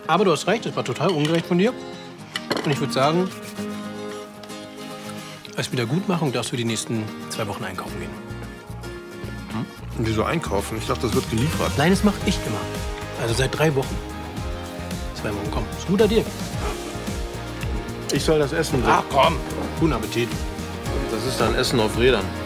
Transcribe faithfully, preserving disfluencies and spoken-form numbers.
Aber du hast recht, das war total ungerecht von dir. Und ich würde sagen, als Wiedergutmachung darfst du die nächsten zwei Wochen einkaufen gehen. Hm? Und wieso einkaufen? Ich dachte, das wird geliefert. Nein, das mache ich immer. Also seit drei Wochen. Zwei Wochen, komm. Ist ein guter Deal. Ich soll das essen. Ach komm, guten Appetit. Das ist dann Essen auf Rädern.